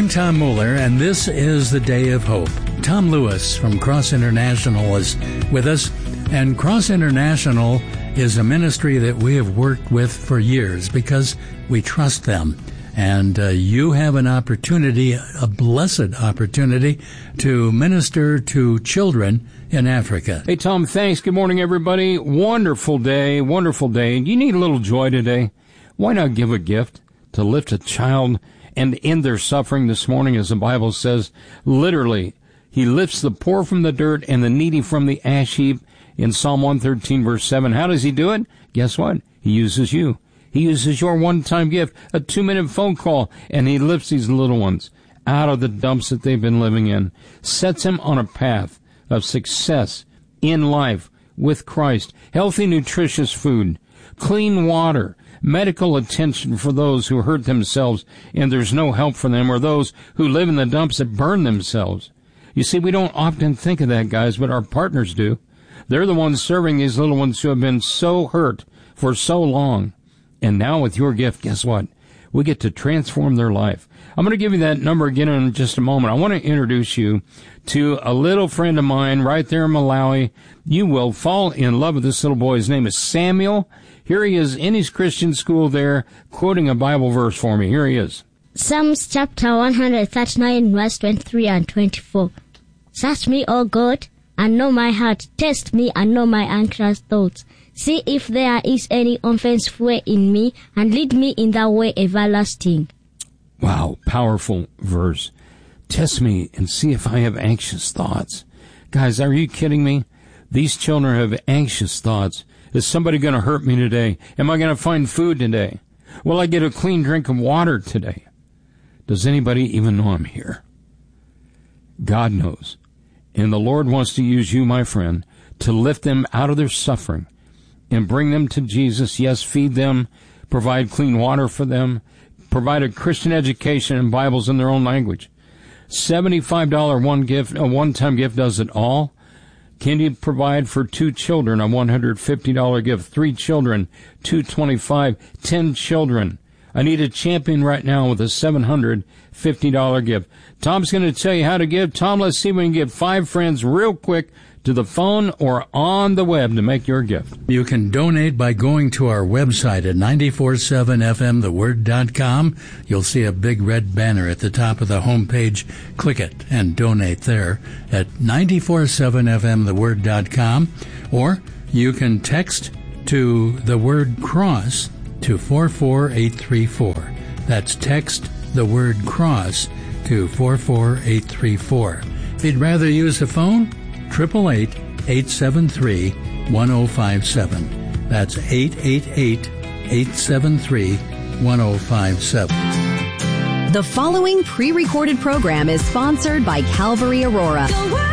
I'm Tom Mueller, and this is the Day of Hope. Tom Lewis from Cross International is with us, and Cross International is a ministry that we have worked with for years because we trust them. And you have an opportunity, a blessed opportunity, to minister to children in Africa. Hey, Tom, thanks. Good morning, everybody. Wonderful day, wonderful day. You need a little joy today. Why not give a gift to lift a child and end their suffering this morning, as the Bible says? Literally, he lifts the poor from the dirt and the needy from the ash heap in Psalm 113, verse 7. How does he do it? Guess what? He uses you. He uses your one-time gift, a 2-minute phone call, and he lifts these little ones out of the dumps that they've been living in, sets them on a path of success in life with Christ, healthy, nutritious food, clean water, medical attention for those who hurt themselves and there's no help for them, or those who live in the dumps that burn themselves. You see, we don't often think of that, guys, but our partners do. They're the ones serving these little ones who have been so hurt for so long. And now with your gift, guess what? We get to transform their life. I'm going to give you that number again in just a moment. I want to introduce you to a little friend of mine right there in Malawi. You will fall in love with this little boy. His name is Samuel. Here he is in his Christian school there, quoting a Bible verse for me. Here he is. Psalms chapter 139, verse 23 and 24. Search me, O God, and know my heart. Test me and know my anxious thoughts. See if there is any offensive way in me, and lead me in the way everlasting. Wow, powerful verse. Test me and see if I have anxious thoughts. Guys, are you kidding me? These children have anxious thoughts. Is somebody going to hurt me today? Am I going to find food today? Will I get a clean drink of water today? Does anybody even know I'm here? God knows. And the Lord wants to use you, my friend, to lift them out of their suffering and bring them to Jesus. Yes, feed them, provide clean water for them, provide a Christian education and Bibles in their own language. $75 one-time gift does it all. Can you provide for 2 children a $150 gift? 3 children, $225, 10 children. I need a champion right now with a $750 gift. Tom's going to tell you how to give. Tom, let's see if we can get 5 friends real quick to the phone or on the web to make your gift. You can donate by going to our website at 947fmtheword.com. You'll see a big red banner at the top of the homepage. Click it and donate there at 947fmtheword.com. Or you can text to the word cross to 44834. That's text the word cross to 44834. If you'd rather use the phone, 888-873-1057. That's 888-873-1057. The following pre-recorded program is sponsored by Calvary Aurora.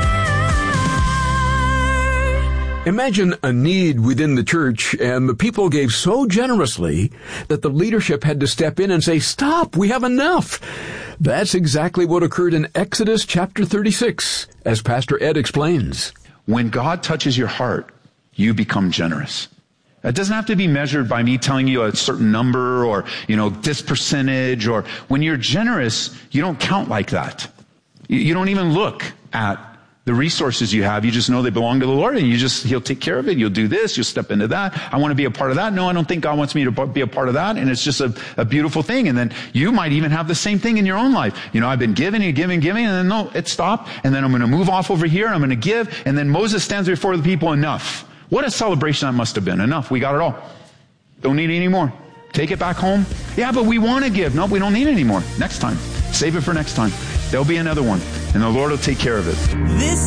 Imagine a need within the church, and the people gave so generously that the leadership had to step in and say, "Stop, we have enough." That's exactly what occurred in Exodus chapter 36, as Pastor Ed explains. When God touches your heart, you become generous. It doesn't have to be measured by me telling you a certain number or, this percentage. Or when you're generous, you don't count like that. You don't even look at the resources you have. You just know they belong to the Lord, and He'll take care of it. You'll do this. You'll step into that. I want to be a part of that. No, I don't think God wants me to be a part of that. And it's just a beautiful thing. And then you might even have the same thing in your own life. I've been giving and giving, and then no, it stopped. And then I'm going to move off over here. I'm going to give. And then Moses stands before the people. Enough. What a celebration that must have been. Enough. We got it all. Don't need any more. Take it back home. Yeah, but we want to give. No, we don't need any more. Next time. Save it for next time. There'll be another one, and the Lord will take care of it. This